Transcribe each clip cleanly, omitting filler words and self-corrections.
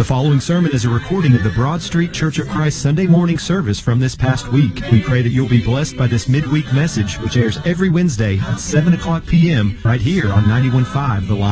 following sermon is a recording of the Broad Street Church of Christ Sunday morning service from this past week. We pray that you'll be blessed by this midweek message, which airs every Wednesday at 7 o'clock p.m. right here on 91.5 The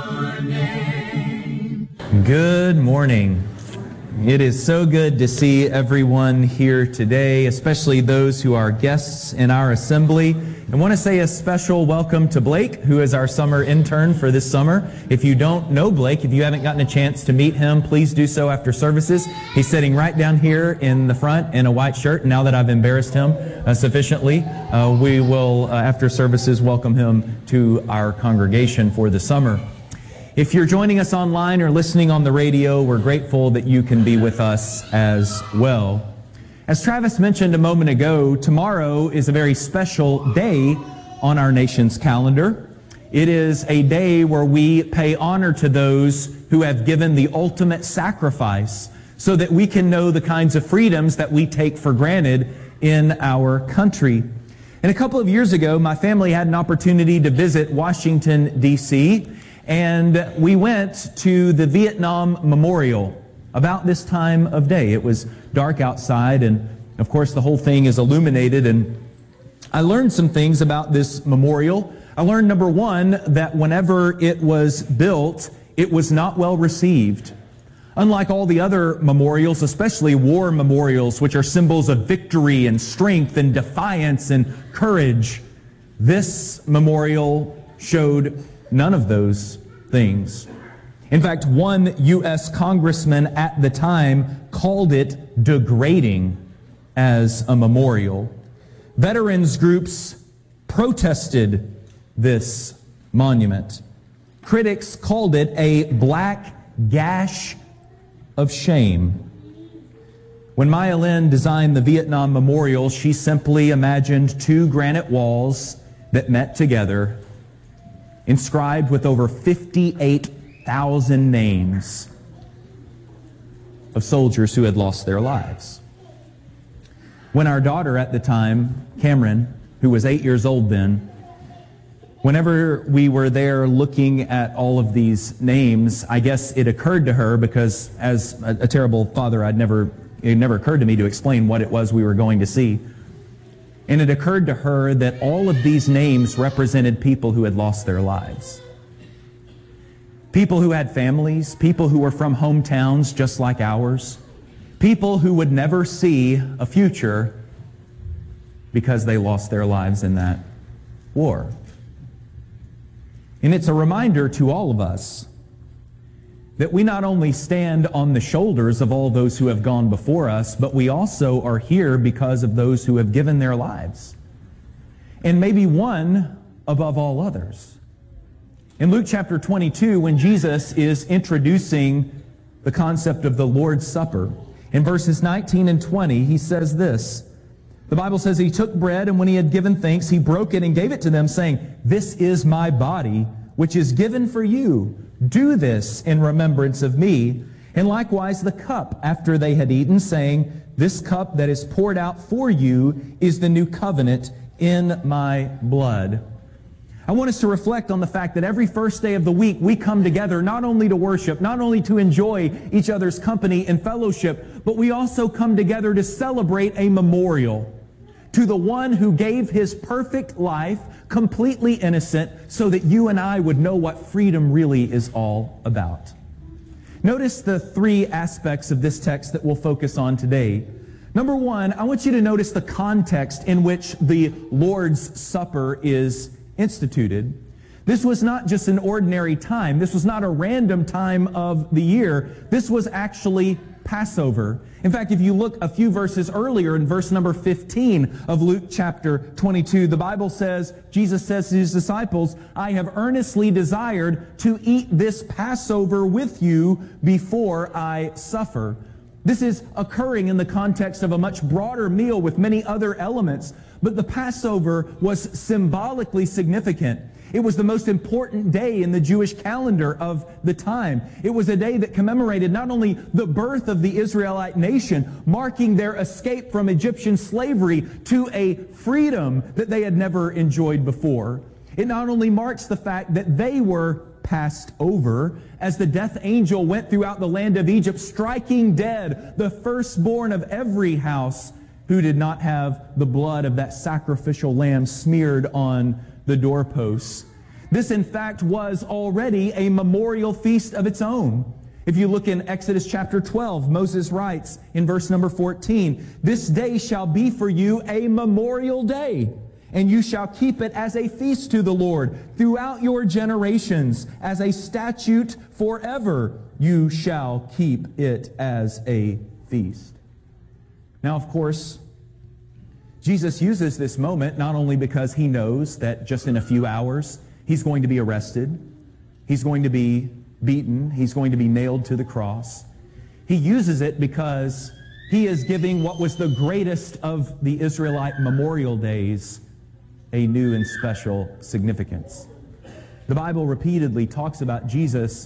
Lion. Good morning. It is so good to see everyone here today, especially those who are guests in our assembly. I want to say a special welcome to Blake, who is our summer intern for this summer. If you don't know Blake, if you haven't gotten a chance to meet him, please do so after services. He's sitting right down here in the front in a white shirt. Now that I've embarrassed him sufficiently, we will, after services, welcome him to our congregation for the summer. If you're joining us online or listening on the radio, we're grateful that you can be with us as well. As Travis mentioned a moment ago, tomorrow is a very special day on our nation's calendar. It is a day where we pay honor to those who have given the ultimate sacrifice so that we can know the kinds of freedoms that we take for granted in our country. And a couple of years ago, my family had an opportunity to visit Washington, D.C., and we went to the Vietnam Memorial about this time of day. It was dark outside, and of course the whole thing is illuminated, and I learned some things about this memorial. I learned, number one, that whenever it was built, it was not well received. Unlike all the other memorials, especially war memorials, which are symbols of victory and strength and defiance and courage, this memorial showed none of those things. In fact, one U.S. congressman at the time called it degrading as a memorial. Veterans groups protested this monument. Critics called it a black gash of shame. When Maya Lin designed the Vietnam Memorial, she simply imagined two granite walls that met together, inscribed with over 58,000 names of soldiers who had lost their lives. When our daughter at the time, Cameron, who was 8 years old then, whenever we were there looking at all of these names, I guess it occurred to her, because as a terrible father, it never occurred to me to explain what it was we were going to see. And it occurred to her that all of these names represented people who had lost their lives. People who had families, people who were from hometowns just like ours, people who would never see a future because they lost their lives in that war. And it's a reminder to all of us that we not only stand on the shoulders of all those who have gone before us, but we also are here because of those who have given their lives. And maybe one above all others. In Luke chapter 22, when Jesus is introducing the concept of the Lord's Supper, in verses 19 and 20, he says this. The Bible says, he took bread, and when he had given thanks, he broke it and gave it to them, saying, "This is my body, which is given for you. Do this in remembrance of me." And likewise the cup after they had eaten, saying, "This cup that is poured out for you is the new covenant in my blood." I want us to reflect on the fact that every first day of the week we come together not only to worship, not only to enjoy each other's company and fellowship, but we also come together to celebrate a memorial to the one who gave his perfect life, completely innocent, so that you and I would know what freedom really is all about. Notice the three aspects of this text that we'll focus on today. Number one, I want you to notice the context in which the Lord's Supper is instituted. This was not just an ordinary time. This was not a random time of the year. This was actually Passover. In fact, if you look a few verses earlier in verse number 15 of Luke chapter 22, the Bible says, Jesus says to his disciples, "I have earnestly desired to eat this Passover with you before I suffer." This is occurring in the context of a much broader meal with many other elements, but the Passover was symbolically significant. It was the most important day in the Jewish calendar of the time. It was a day that commemorated not only the birth of the Israelite nation, marking their escape from Egyptian slavery to a freedom that they had never enjoyed before. It not only marks the fact that they were passed over as the death angel went throughout the land of Egypt, striking dead the firstborn of every house who did not have the blood of that sacrificial lamb smeared on the doorposts. This, in fact, was already a memorial feast of its own. If you look in Exodus chapter 12, Moses writes in verse number 14, "This day shall be for you a memorial day, and you shall keep it as a feast to the Lord throughout your generations, as a statute forever. You shall keep it as a feast." Now, of course, Jesus uses this moment not only because he knows that just in a few hours he's going to be arrested, he's going to be beaten, he's going to be nailed to the cross. He uses it because he is giving what was the greatest of the Israelite memorial days a new and special significance. The Bible repeatedly talks about Jesus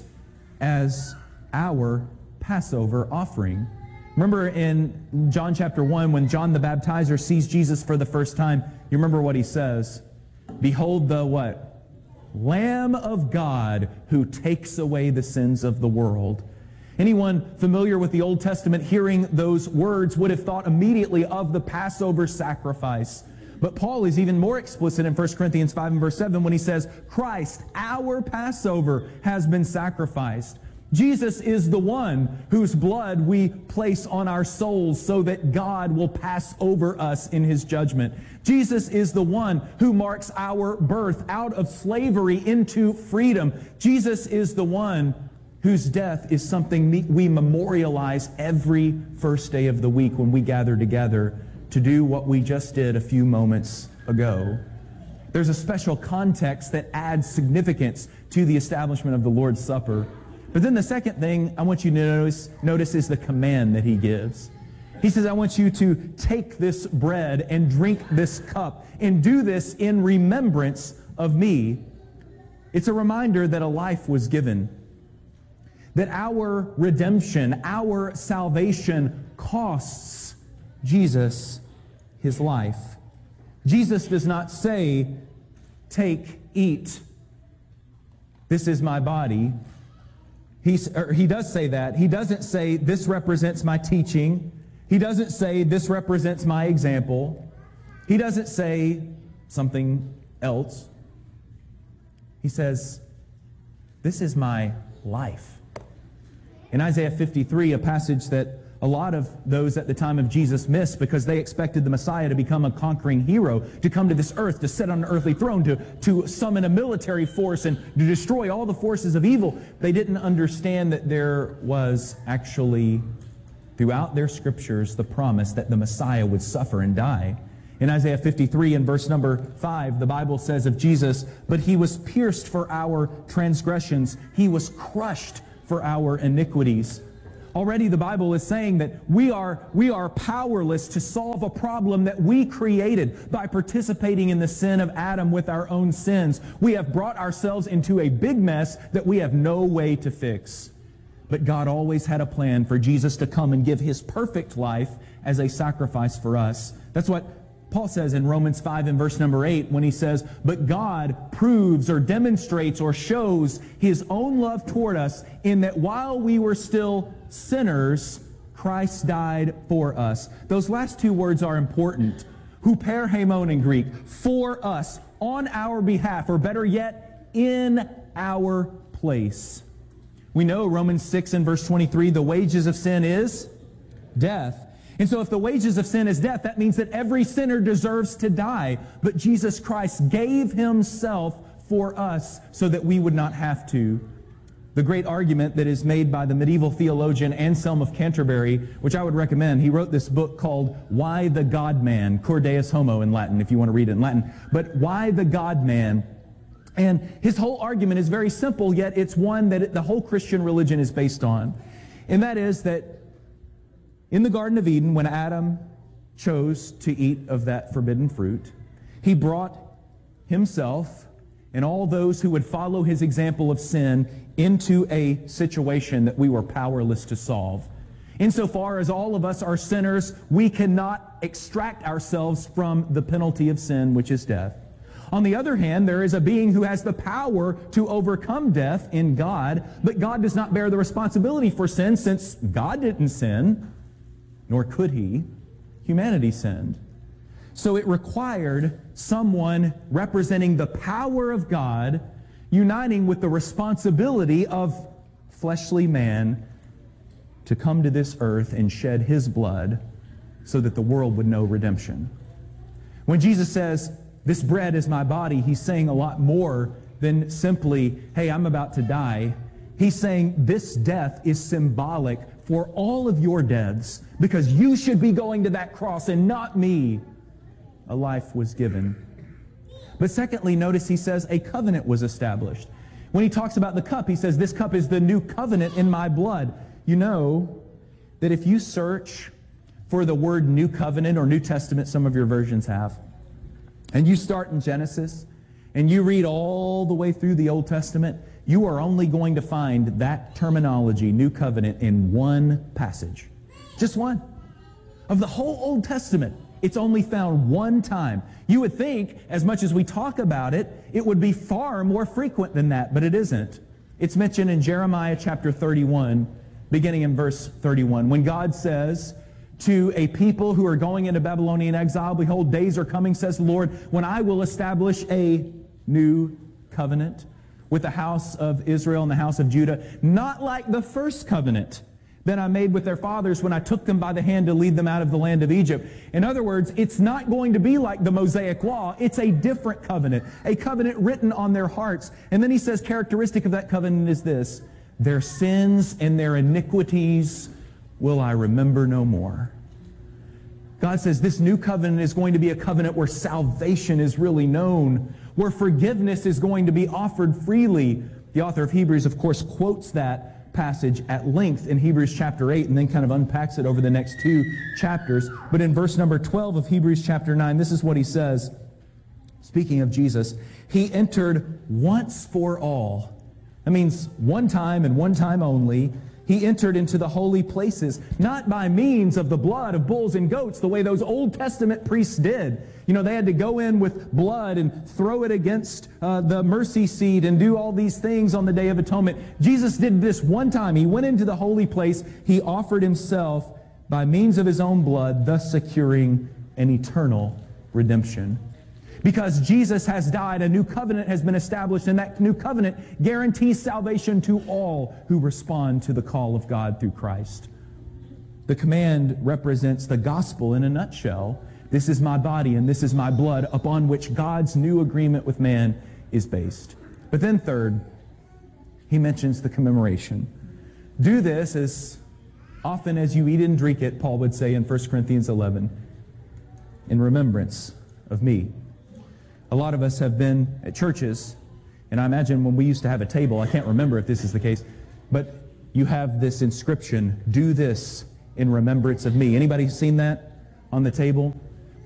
as our Passover offering. Remember in John chapter 1, when John the Baptizer sees Jesus for the first time, you remember what he says? "Behold the" what? "Lamb of God who takes away the sins of the world." Anyone familiar with the Old Testament hearing those words would have thought immediately of the Passover sacrifice. But Paul is even more explicit in 1 Corinthians 5 and verse 7 when he says, "Christ, our Passover, has been sacrificed." Jesus is the one whose blood we place on our souls so that God will pass over us in his judgment. Jesus is the one who marks our birth out of slavery into freedom. Jesus is the one whose death is something we memorialize every first day of the week when we gather together to do what we just did a few moments ago. There's a special context that adds significance to the establishment of the Lord's Supper. But then the second thing I want you to notice is the command that he gives. He says, "I want you to take this bread and drink this cup and do this in remembrance of me." It's a reminder that a life was given, that our redemption, our salvation costs Jesus his life. Jesus does not say, "Take, eat, this is my body." He does say that. He doesn't say, "This represents my teaching." He doesn't say, "This represents my example." He doesn't say something else. He says, "This is my life." In Isaiah 53, a passage that a lot of those at the time of Jesus missed because they expected the Messiah to become a conquering hero, to come to this earth, to sit on an earthly throne, to summon a military force and to destroy all the forces of evil. They didn't understand that there was actually, throughout their scriptures, the promise that the Messiah would suffer and die. In Isaiah 53 and verse number 5, the Bible says of Jesus, "But he was pierced for our transgressions, he was crushed for our iniquities." Already the Bible is saying that we are powerless to solve a problem that we created by participating in the sin of Adam with our own sins. We have brought ourselves into a big mess that we have no way to fix. But God always had a plan for Jesus to come and give his perfect life as a sacrifice for us. That's what Paul says in Romans 5 and verse number 8 when he says, "But God proves or demonstrates or shows his own love toward us in that while we were still sinners, Christ died for us." Those last two words are important. Huperhaimon in Greek, for us, on our behalf, or better yet, in our place. We know Romans 6 and verse 23, the wages of sin is death. And so if the wages of sin is death, that means that every sinner deserves to die. But Jesus Christ gave himself for us so that we would not have to. The great argument that is made by the medieval theologian Anselm of Canterbury, which I would recommend, he wrote this book called Why the God-Man, Cur Deus Homo in Latin, if you want to read it in Latin. But Why the God-Man? And his whole argument is very simple, yet it's one that the whole Christian religion is based on. And that is that in the Garden of Eden, when Adam chose to eat of that forbidden fruit, he brought himself and all those who would follow his example of sin into a situation that we were powerless to solve. Insofar as all of us are sinners, we cannot extract ourselves from the penalty of sin, which is death. On the other hand, there is a being who has the power to overcome death in God, but God does not bear the responsibility for sin since God didn't sin, nor could he. Humanity sinned. So it required someone representing the power of God uniting with the responsibility of fleshly man to come to this earth and shed his blood so that the world would know redemption. When Jesus says, "This bread is my body," he's saying a lot more than simply, "Hey, I'm about to die." He's saying this death is symbolic for all of your deaths because you should be going to that cross and not me. A life was given. But secondly, notice he says a covenant was established. When he talks about the cup, he says, "This cup is the new covenant in my blood." You know that if you search for the word New Covenant or New Testament, some of your versions have, and you start in Genesis, and you read all the way through the Old Testament, you are only going to find that terminology, New Covenant, in one passage. Just one. Of the whole Old Testament, it's only found one time. You would think, as much as we talk about it, it would be far more frequent than that, but it isn't. It's mentioned in Jeremiah chapter 31, beginning in verse 31, when God says to a people who are going into Babylonian exile, "Behold, days are coming, says the Lord, when I will establish a new covenant with the house of Israel and the house of Judah, not like the first covenant that I made with their fathers when I took them by the hand to lead them out of the land of Egypt." In other words, it's not going to be like the Mosaic Law. It's a different covenant, a covenant written on their hearts. And then he says, characteristic of that covenant is this: "Their sins and their iniquities will I remember no more." God says this new covenant is going to be a covenant where salvation is really known, where forgiveness is going to be offered freely. The author of Hebrews, of course, quotes that passage at length in Hebrews chapter 8 and then kind of unpacks it over the next two chapters. But in verse number 12 of Hebrews chapter 9, this is what he says, speaking of Jesus: "He entered once for all." That means one time and one time only. He entered into the holy places, not by means of the blood of bulls and goats, the way those Old Testament priests did. You know, they had to go in with blood and throw it against the mercy seat and do all these things on the Day of Atonement. Jesus did this one time. He went into the holy place. He offered himself by means of his own blood, thus securing an eternal redemption. Because Jesus has died, a new covenant has been established, and that new covenant guarantees salvation to all who respond to the call of God through Christ. The command represents the gospel in a nutshell. This is my body and this is my blood, upon which God's new agreement with man is based. But then third, he mentions the commemoration. "Do this as often as you eat and drink it," Paul would say in 1 Corinthians 11, "in remembrance of me." A lot of us have been at churches, and I imagine when we used to have a table, I can't remember if this is the case, but you have this inscription, "Do this in remembrance of me." Anybody seen that on the table?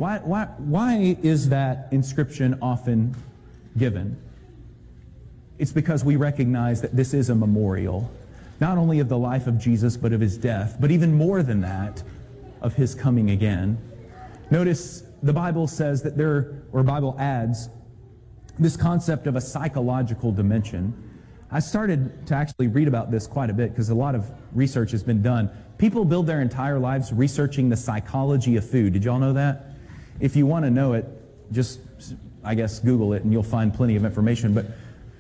Why is that inscription often given? It's because we recognize that this is a memorial, not only of the life of Jesus, but of his death, but even more than that, of his coming again. Notice the Bible says that Bible adds this concept of a psychological dimension. I started to actually read about this quite a bit because a lot of research has been done. People build their entire lives researching the psychology of food. Did y'all know that? If you want to know it, just, I guess, Google it and you'll find plenty of information. But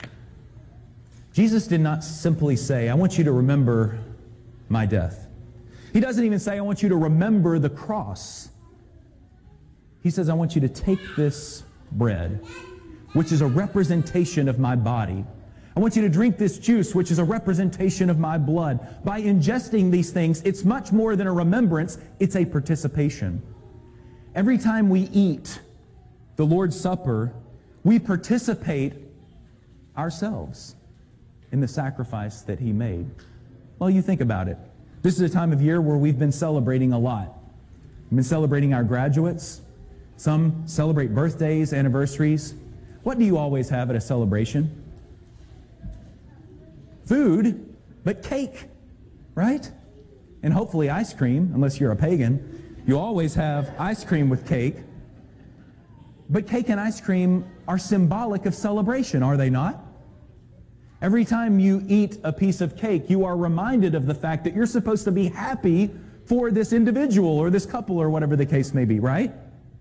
Jesus did not simply say, "I want you to remember my death." He doesn't even say, "I want you to remember the cross." He says, "I want you to take this bread, which is a representation of my body. I want you to drink this juice, which is a representation of my blood." By ingesting these things, it's much more than a remembrance, it's a participation. Every time we eat the Lord's Supper, we participate ourselves in the sacrifice that he made. Well, you think about it. This is a time of year where we've been celebrating a lot. We've been celebrating our graduates. Some celebrate birthdays, anniversaries. What do you always have at a celebration? Food, but cake, right? And hopefully ice cream, unless you're a pagan. You always have ice cream with cake. But cake and ice cream are symbolic of celebration, are they not? Every time you eat a piece of cake, you are reminded of the fact that you're supposed to be happy for this individual or this couple or whatever the case may be, right?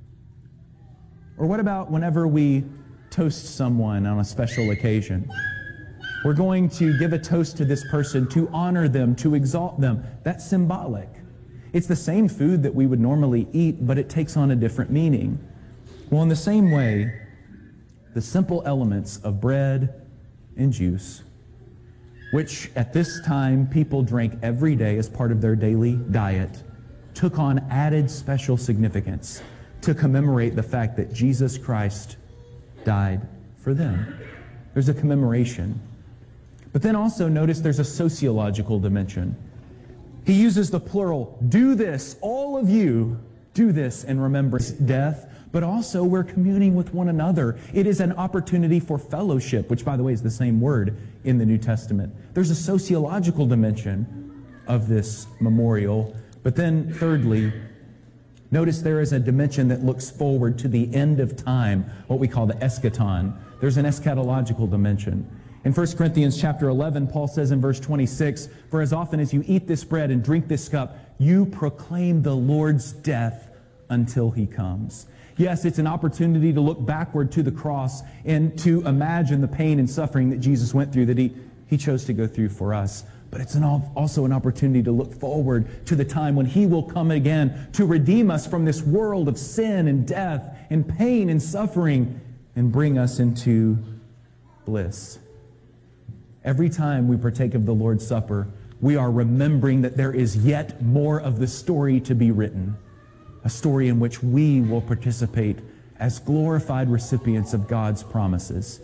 Or what about whenever we toast someone on a special occasion? We're going to give a toast to this person to honor them, to exalt them. That's symbolic. It's the same food that we would normally eat, but it takes on a different meaning. Well, in the same way, the simple elements of bread and juice, which at this time people drank every day as part of their daily diet, took on added special significance to commemorate the fact that Jesus Christ died for them. There's a commemoration. But then also notice there's a sociological dimension. He uses the plural, do this, all of you, do this in remembrance of death, but also we're communing with one another. It is an opportunity for fellowship, which by the way is the same word in the New Testament. There's a sociological dimension of this memorial. But then thirdly, notice there is a dimension that looks forward to the end of time, what we call the eschaton. There's an eschatological dimension. In 1 Corinthians chapter 11, Paul says in verse 26, "For as often as you eat this bread and drink this cup, you proclaim the Lord's death until He comes." Yes, it's an opportunity to look backward to the cross and to imagine the pain and suffering that Jesus went through, that He chose to go through for us. But it's also an opportunity to look forward to the time when He will come again to redeem us from this world of sin and death and pain and suffering and bring us into bliss. Every time we partake of the Lord's Supper, we are remembering that there is yet more of the story to be written. A story in which we will participate as glorified recipients of God's promises.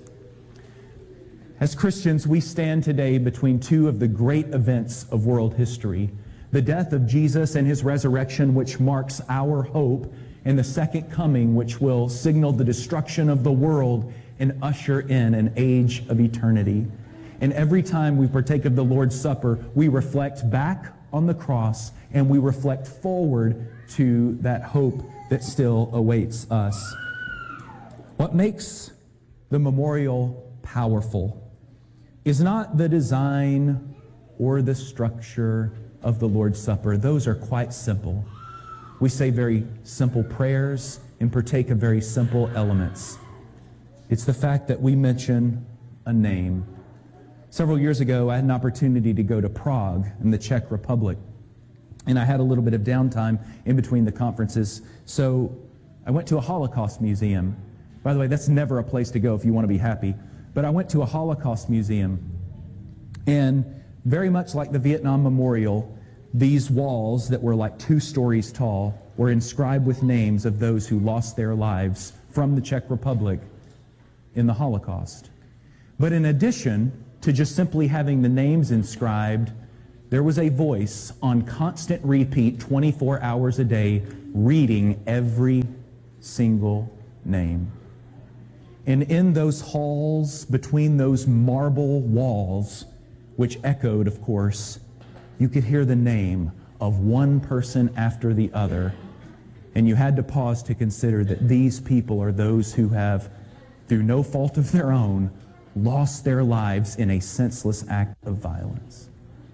As Christians, we stand today between two of the great events of world history: the death of Jesus and His resurrection, which marks our hope, and the second coming, which will signal the destruction of the world and usher in an age of eternity. And every time we partake of the Lord's Supper, we reflect back on the cross and we reflect forward to that hope that still awaits us. What makes the memorial powerful is not the design or the structure of the Lord's Supper. Those are quite simple. We say very simple prayers and partake of very simple elements. It's the fact that we mention a name. Several years ago, I had an opportunity to go to Prague in the Czech Republic. And I had a little bit of downtime in between the conferences. So I went to a Holocaust museum. By the way, that's never a place to go if you want to be happy. But I went to a Holocaust museum. And very much like the Vietnam Memorial, these walls that were like 2 stories tall were inscribed with names of those who lost their lives from the Czech Republic in the Holocaust. But in addition to just simply having the names inscribed, there was a voice on constant repeat 24 hours a day reading every single name. And in those halls, between those marble walls, which echoed, of course, you could hear the name of one person after the other. And you had to pause to consider that these people are those who have, through no fault of their own, lost their lives in a senseless act of violence.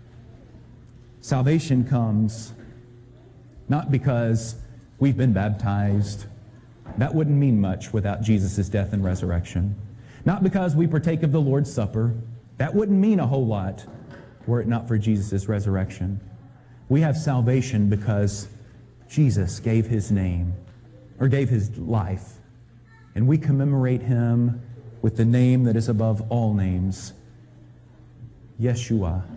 Salvation comes not because we've been baptized. That wouldn't mean much without Jesus' death and resurrection. Not because we partake of the Lord's Supper. That wouldn't mean a whole lot were it not for Jesus' resurrection. We have salvation because Jesus gave His name, or gave His life. And we commemorate Him with the name that is above all names, Yeshua,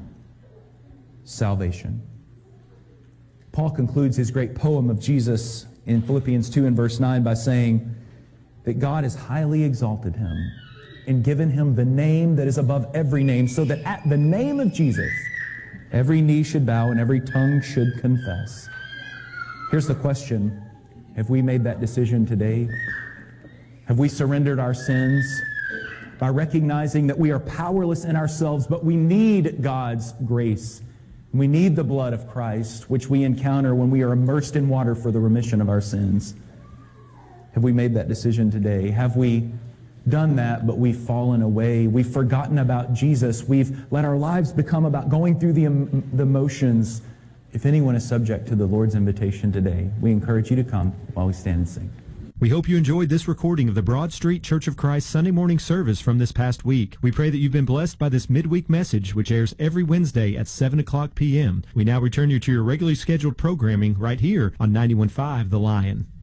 salvation. Paul concludes his great poem of Jesus in Philippians 2 and verse 9 by saying that God has highly exalted Him and given Him the name that is above every name, so that at the name of Jesus, every knee should bow and every tongue should confess. Here's the question: have we made that decision today? Have we surrendered our sins by recognizing that we are powerless in ourselves, but we need God's grace? We need the blood of Christ, which we encounter when we are immersed in water for the remission of our sins. Have we made that decision today? Have we done that, but we've fallen away? We've forgotten about Jesus. We've let our lives become about going through the motions. If anyone is subject to the Lord's invitation today, we encourage you to come while we stand and sing. We hope you enjoyed this recording of the Broad Street Church of Christ Sunday morning service from this past week. We pray that you've been blessed by this midweek message, which airs every Wednesday at 7 o'clock p.m. We now return you to your regularly scheduled programming right here on 91.5 The Lion.